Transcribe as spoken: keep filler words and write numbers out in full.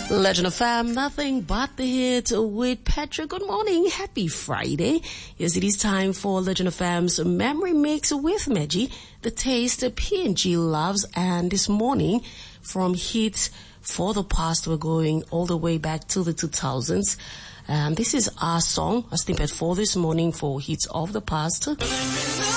Legend of Fam, nothing but the hit with Petra. Good morning, happy Friday. Yes, it is time for Legend of Fam's Memory Mix with Meji, the taste P and G loves. And this morning, from hits for the past, we're going all the way back to the two thousands. And this is our song, a snippet for this morning for hits of the past.